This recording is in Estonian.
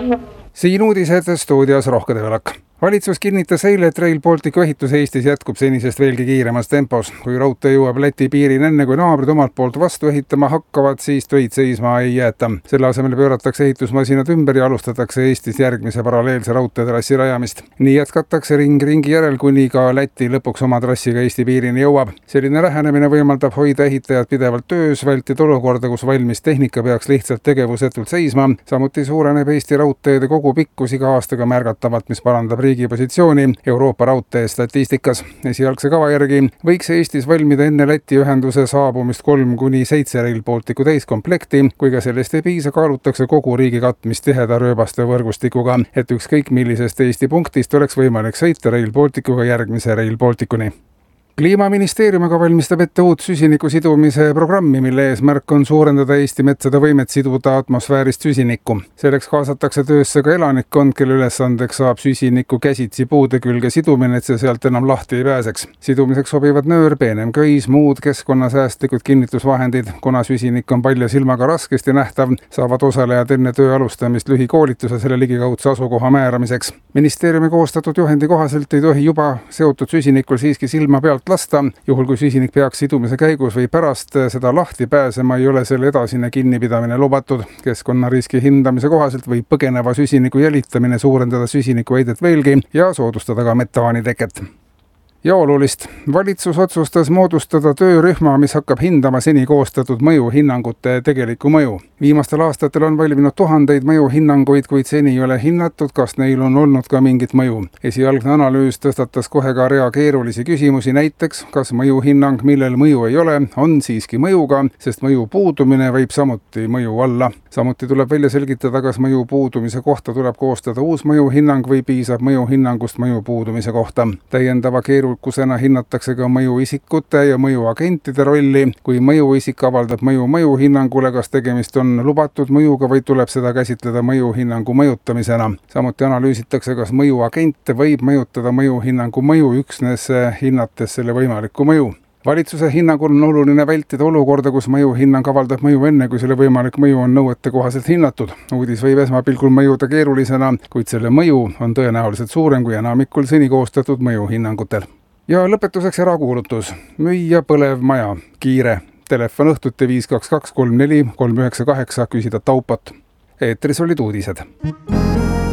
Siin uudised stuudios Rohke Tõelak. Valitsus kinnitas eile, et Rail Balticu ehitus Eestis jätkub senisest veelgi kiiremas tempos. Kui raudtee jõuab Läti piirini enne, kui naabrid omalt poolt vastu ehitama hakkavad, siis töid seisma ei jäeta. Selle asemel pööratakse ehitusmasinad ümber ja alustatakse Eestis järgmise paralleelse raudteetrassi rajamist. Nii jätkatakse ringi järel, kuni ka Läti lõpuks oma trassiga Eesti piirini jõuab. Selline lähenemine võimaldab hoida ehitajad pidevalt töös, vältida olukorda, kus valmis tehnika peaks lihtsalt tegevusetult seisma. Samuti suureneb Eesti raudteede kogupikkus iga aastaga märgatavalt, mis parandab riigi positsiooni Euroopa raudtee statistikas. Esialgse kava järgi võiks Eestis valmida enne Läti ühenduse saabumist 3-7 Rail Balticu täiskomplekti, kui ka sellest ei piisa, kaalutakse kogu riigi katmist tiheda rööbaste võrgustikuga, et ükskõik millisest Eesti punktist oleks võimalik sõita Rail Balticuga järgmise Rail Balticuni. Kliimaministeerium aga valmistab ette uut süsiniku sidumise programmi, mille eesmärk on suurendada Eesti metsade võimet siduda atmosfäärist süsinikku. Selleks kaasatakse töösse ka elanikkond, kelle ülesandeks saab süsiniku käsitsi puude külge sidumine, et see sealt enam lahti ei pääseks. Sidumiseks sobivad nöör, peenem köis, muud keskkonnasäästlikud kinnitusvahendid. Kuna süsinik on palja silmaga raskesti nähtav, saavad osalejad enne töö alustamist lühikoolituse selle ligikaudse asukoha määramiseks. Ministeeriumi koostatud juhendi kohaselt ei tohi juba seotud süsinikul siiski silma pealt lasta. Juhul kui süsinik peaks sidumise käigus või pärast seda lahti pääsema, ei ole selle edasine kinnipidamine lubatud. Keskkonnariski hindamise kohaselt võib põgeneva süsiniku jälitamine suurendada süsinikuheidet veelgi ja soodustada ka metaani teket. Ja olulist. Valitsus otsustas moodustada töörühma, mis hakkab hindama seni koostatud mõjuhinnangute tegelikku mõju. Viimastel aastatel on valminud tuhandeid mõjuhinnanguid, kuid seni ei ole hinnatud, kas neil on olnud ka mingit mõju. Esialgne analüüs tõstatas kohe ka rea keerulisi küsimusi, näiteks, kas mõjuhinnang, millel mõju ei ole, on siiski mõjuga, sest mõju puudumine võib samuti mõju alla. Samuti tuleb välja selgitada, kas mõju puudumise kohta tuleb koostada uus mõjuhinnang või piisab mõjuhinnangust mõju puudumise kohta. Täiendava keerukusena hinnatakse ka mõjuisikute ja mõjuagentide rolli. Kui mõjuisik avaldab mõjuhinnangule, kas tegemist on lubatud mõjuga või tuleb seda käsitleda mõjuhinnangu mõjutamisena. Samuti analüüsitakse, kas mõjuagent võib mõjutada mõjuhinnangu mõju üksnes hinnates selle võimalikku mõju. Valitsuse hinnangul on oluline vältida olukorda, kus mõjuhinnang avaldab mõju enne, kui selle võimalik mõju on nõuete kohaselt hinnatud. Uudis võib esmapilgul mõjuda keerulisena, kuid selle mõju on tõenäoliselt suurem kui enamikul seni koostatud mõjuhinnangutel. Ja lõpetuseks erakuulutus. Müüa põlev maja. Kiire. Telefon õhtuti 522 34 398 küsida taupot. Eetris olid uudised.